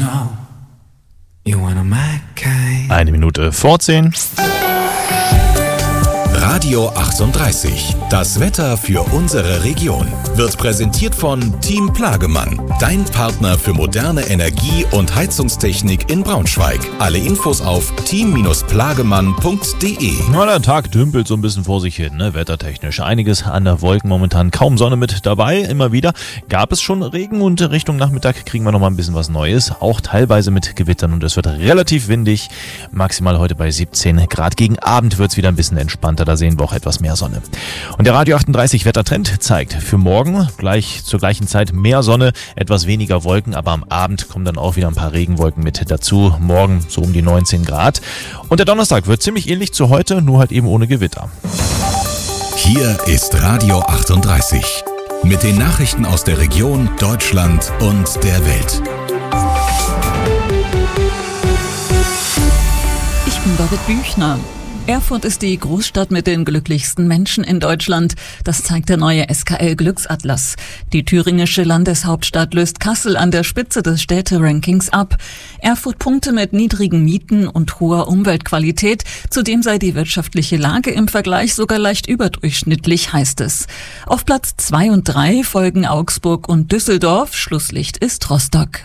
know you wanna make it. 9:04. Radio 38, das Wetter für unsere Region, wird präsentiert von Team Plagemann, dein Partner für moderne Energie- und Heizungstechnik in Braunschweig. Alle Infos auf team-plagemann.de. Na, der Tag dümpelt so ein bisschen vor sich hin, ne? Wettertechnisch. Einiges an der Wolken, momentan kaum Sonne mit dabei. Immer wieder gab es schon Regen und Richtung Nachmittag kriegen wir nochmal ein bisschen was Neues. Auch teilweise mit Gewittern und es wird relativ windig. Maximal heute bei 17 Grad. Gegen Abend wird es wieder ein bisschen entspannter. Da sehen wir auch etwas mehr Sonne. Und der Radio 38 Wettertrend zeigt für morgen gleich zur gleichen Zeit mehr Sonne, etwas weniger Wolken, aber am Abend kommen dann auch wieder ein paar Regenwolken mit dazu. Morgen so um die 19 Grad. Und der Donnerstag wird ziemlich ähnlich zu heute, nur halt eben ohne Gewitter. Hier ist Radio 38 mit den Nachrichten aus der Region, Deutschland und der Welt. Ich bin David Büchner. Erfurt ist die Großstadt mit den glücklichsten Menschen in Deutschland. Das zeigt der neue SKL Glücksatlas. Die thüringische Landeshauptstadt löst Kassel an der Spitze des Städterankings ab. Erfurt punkte mit niedrigen Mieten und hoher Umweltqualität. Zudem sei die wirtschaftliche Lage im Vergleich sogar leicht überdurchschnittlich, heißt es. Auf Platz 2 und 3 folgen Augsburg und Düsseldorf. Schlusslicht ist Rostock.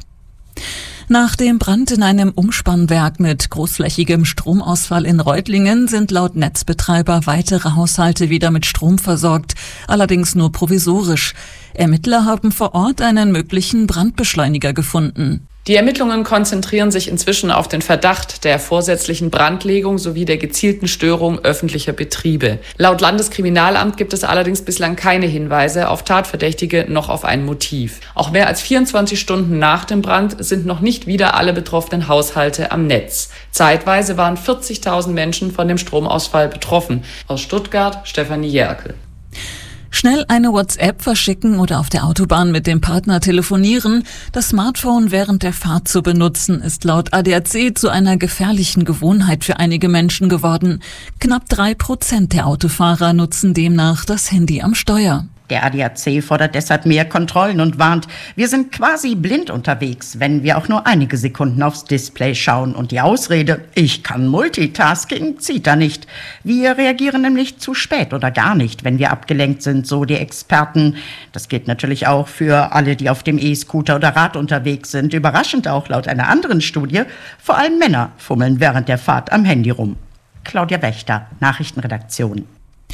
Nach dem Brand in einem Umspannwerk mit großflächigem Stromausfall in Reutlingen sind laut Netzbetreiber weitere Haushalte wieder mit Strom versorgt, allerdings nur provisorisch. Ermittler haben vor Ort einen möglichen Brandbeschleuniger gefunden. Die Ermittlungen konzentrieren sich inzwischen auf den Verdacht der vorsätzlichen Brandlegung sowie der gezielten Störung öffentlicher Betriebe. Laut Landeskriminalamt gibt es allerdings bislang keine Hinweise auf Tatverdächtige noch auf ein Motiv. Auch mehr als 24 Stunden nach dem Brand sind noch nicht wieder alle betroffenen Haushalte am Netz. Zeitweise waren 40.000 Menschen von dem Stromausfall betroffen. Aus Stuttgart, Stefanie Jerkel. Schnell eine WhatsApp verschicken oder auf der Autobahn mit dem Partner telefonieren. Das Smartphone während der Fahrt zu benutzen, ist laut ADAC zu einer gefährlichen Gewohnheit für einige Menschen geworden. Knapp 3% der Autofahrer nutzen demnach das Handy am Steuer. Der ADAC fordert deshalb mehr Kontrollen und warnt, wir sind quasi blind unterwegs, wenn wir auch nur einige Sekunden aufs Display schauen. Und die Ausrede, ich kann Multitasking, zieht da nicht. Wir reagieren nämlich zu spät oder gar nicht, wenn wir abgelenkt sind, so die Experten. Das gilt natürlich auch für alle, die auf dem E-Scooter oder Rad unterwegs sind. Überraschend auch laut einer anderen Studie, vor allem Männer fummeln während der Fahrt am Handy rum. Claudia Wächter, Nachrichtenredaktion.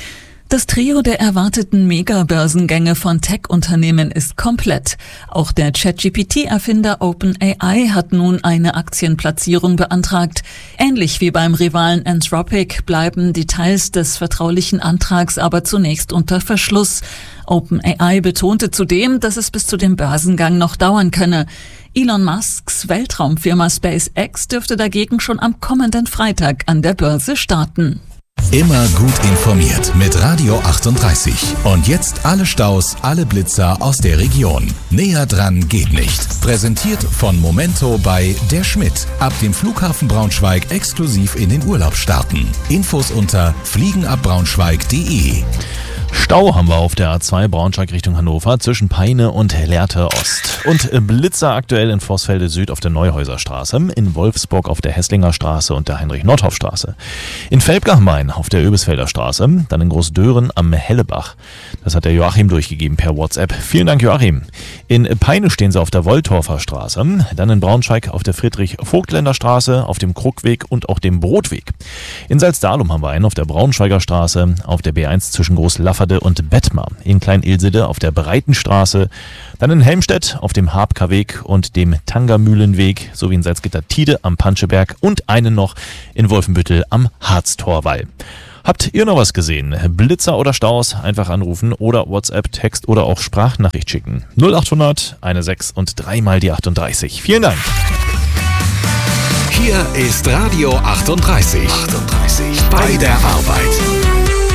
Das Trio der erwarteten Megabörsengänge von Tech-Unternehmen ist komplett. Auch der ChatGPT-Erfinder OpenAI hat nun eine Aktienplatzierung beantragt. Ähnlich wie beim Rivalen Anthropic bleiben Details des vertraulichen Antrags aber zunächst unter Verschluss. OpenAI betonte zudem, dass es bis zu dem Börsengang noch dauern könne. Elon Musks Weltraumfirma SpaceX dürfte dagegen schon am kommenden Freitag an der Börse starten. Immer gut informiert mit Radio 38. Und jetzt alle Staus, alle Blitzer aus der Region. Näher dran geht nicht. Präsentiert von Momento bei Der Schmidt. Ab dem Flughafen Braunschweig exklusiv in den Urlaub starten. Infos unter fliegenabbraunschweig.de. Stau haben wir auf der A2 Braunschweig Richtung Hannover zwischen Peine und Lehrte Ost. Und Blitzer aktuell in Vorsfelde Süd auf der Neuhäuserstraße, in Wolfsburg auf der Hesslinger Straße und der Heinrich-Nordhoff-Straße. In Velbke am Main auf der Öbisfelder Straße, dann in Großdören am Hellebach. Das hat der Joachim durchgegeben per WhatsApp. Vielen Dank, Joachim. In Peine stehen sie auf der Wolltorfer Straße, dann in Braunschweig auf der Friedrich-Vogtländer Straße, auf dem Krugweg und auch dem Brotweg. In Salzdalum haben wir einen auf der Braunschweiger Straße, auf der B1 zwischen Großlafferde und Bettmar, in Klein-Ilsede auf der Breitenstraße, dann in Helmstedt auf dem Habka-Weg und dem Tangermühlenweg sowie in Salzgitter-Tide am Panscheberg und einen noch in Wolfenbüttel am Harztorwall. Habt ihr noch was gesehen? Blitzer oder Staus? Einfach anrufen oder WhatsApp, Text oder auch Sprachnachricht schicken. 0800 16 und 3 mal die 38. Vielen Dank. Hier ist Radio 38. Bei der Arbeit.